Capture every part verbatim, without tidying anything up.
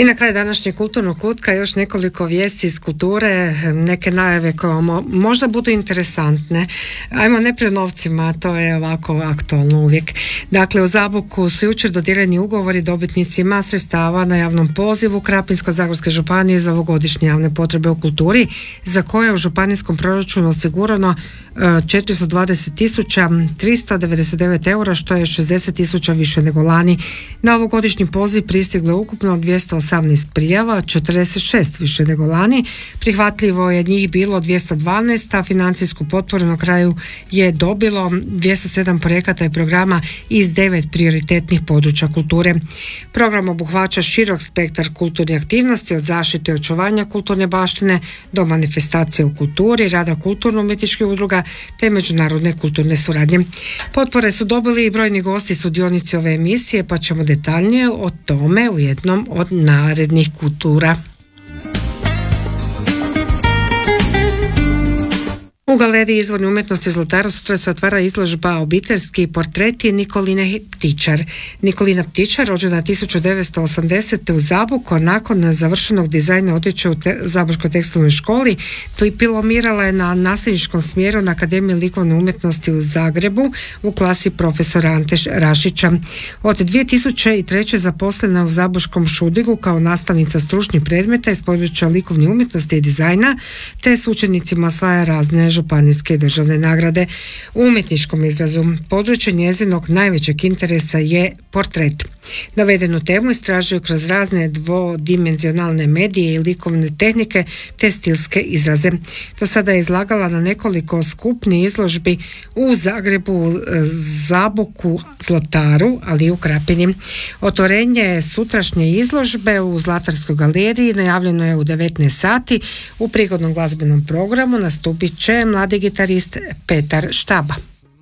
I na kraju današnjeg kulturnog kutka još nekoliko vijesti iz kulture, neke najave koje mo- možda budu interesantne. Ajmo ne o novcima, to je ovako aktualno uvijek. Dakle, u Zaboku su jučer dodijeljeni ugovori dobitnicima sredstava na javnom pozivu Krapinsko-zagorske županije za ovogodišnje javne potrebe u kulturi, za koje je u županijskom proračunu osigurano četiristo dvadeset tisuća tristo devedeset devet eura, što je šezdeset tisuća više nego lani. Na ovogodišnji poziv pristiglo je ukupno dvjesto osamnaest prijava, četrdeset šest više nego lani. Prihvatljivo je njih bilo dvjesto dvanaest, a financijsku potporu na kraju je dobilo dvjesto sedam projekata i programa iz devet prioritetnih područja kulture. Program obuhvaća širok spektar kulturnih aktivnosti, od zaštite i očuvanja kulturne baštine do manifestacije u kulturi, rada kulturno-umjetničkih udruga te međunarodne kulturne suradnje. Potpore su dobili i brojni gosti sudionici ove emisije, pa ćemo detaljnije o tome u jednom od narednih kultura. U galeriji izvorne umjetnosti iz Zlatara sutra se otvara izložba obiteljski portreti Nikoline Ptičar. Nikolina Ptičar, rođena tisuću devetsto osamdesete u Zaboku, nakon završenog dizajna odjeće u te- Zabočkoj tekstilnoj školi, diplomirala je na nastavničkom smjeru na Akademiji likovne umjetnosti u Zagrebu u klasi profesora Ante Rašića. Od dvije tisuće treće. zaposlena je u Zabočkom Šudigu kao nastavnica stručnih predmeta iz područja likovne umjetnosti i dizajna, te s učenicima osvaja razne županijske i državne nagrade. U umjetničkom izrazu područje njezinog najvećeg interesa je portret. Navedenu temu istražuju kroz razne dvodimenzionalne medije i likovne tehnike te stilske izraze. Do sada je izlagala na nekoliko skupnih izložbi u Zagrebu, Zaboku, Zlataru, ali i u Krapini. Otvorenje sutrašnje izložbe u Zlatarskoj galeriji najavljeno je u devetnaest sati. U prigodnom glazbenom programu nastupit će mladi gitarist Petar Štaba.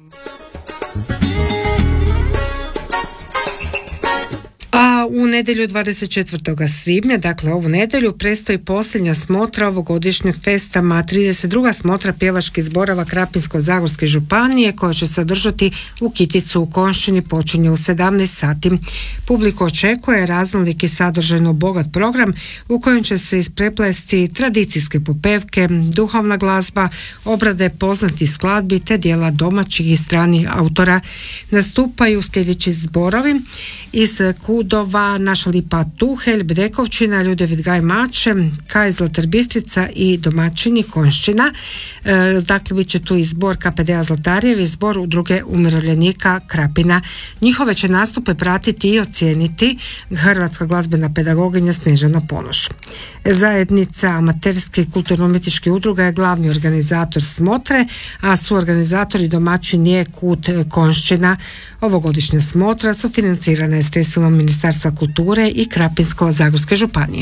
A u nedjelju dvadeset četvrtog svibnja, dakle ovu nedjelju, predstoji posljednja smotra ovogodišnjeg festama, trideset druga smotra pjevačkih zborova Krapinsko-zagorske županije, koja će se održati u Kiticu u Konjšćini, počinje u sedamnaest sati. Publiku očekuje raznolik i sadržajno bogat program u kojem će se ispreplesti tradicijske popevke, duhovna glazba, obrade poznatih skladbi te dijela domaćih i stranih autora. Nastupaju sljedeći zborovi iz Kudova, Naša Lipa Tuhelj, Bedekovčina, Ljudevit Gaj Mače, Kaj Zlatar Bistrica i domaćini Konjšćina. E, dakle, bit će tu i zbor K P D-a Zlatarjev i zbor Udruge umirovljenika Krapina. Njihove će nastupe pratiti i ocijeniti hrvatska glazbena pedagoginja Snežana Ponoš. Zajednica amaterskih kulturno-umjetničkih udruga je glavni organizator smotre, a suorganizator i domaćin je Kut Konjšćina. Ovogodišnja smotra su financirana je sredstvima Ministarstva kulture i Krapinsko-zagorske županije.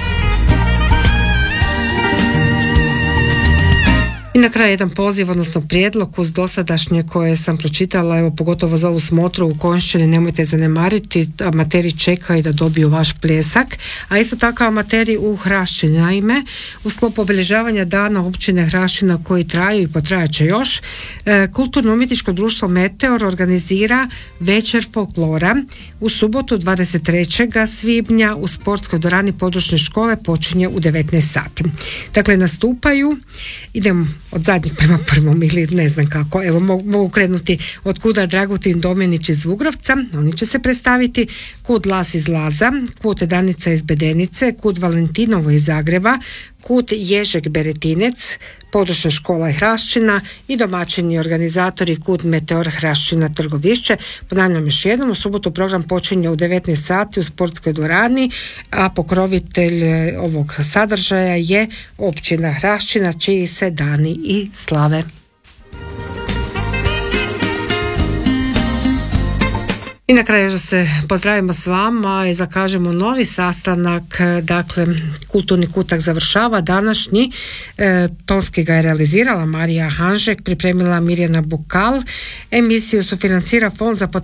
I na kraju jedan poziv, odnosno prijedlog uz dosadašnje koje sam pročitala, evo pogotovo za ovu smotru u Konjšćini, nemojte zanemariti, amateri čekaju da dobiju vaš pljesak, a isto tako amateri u Hrašćini. Naime, u sklopu obilježavanja dana općine Hrašćina koji traju i potrajat će još, e, kulturno-umjetničko društvo Meteor organizira večer folklora u subotu dvadeset trećeg svibnja u sportskoj dvorani područne škole, počinje u devetnaest sati. Dakle, nastupaju, idemo od zadnjeg prema prvom ili ne znam kako, evo mogu krenuti od Kuda Dragutin Domjanić iz Vugrovca, oni će se predstaviti, Kud Las iz Laza, Kud Danica iz Bedenice, Kud Valentinovo iz Zagreba, Kud Ježek Beretinec, područna škola Hrašćina i domaćini organizatori Kud Meteor Hrašćina Trgovišće. Ponavljam još jednom, u subotu program počinje u devetnaest sati u sportskoj dvorani, a pokrovitelj ovog sadržaja je općina Hrašćina, čiji se dani i slave. I na kraju se pozdravimo s vama i zakažemo novi sastanak, dakle Kulturni kutak završava današnji, e, tonski ga je realizirala Marija Hanžek, pripremila Mirjana Bukal, emisiju sufinancira Fond za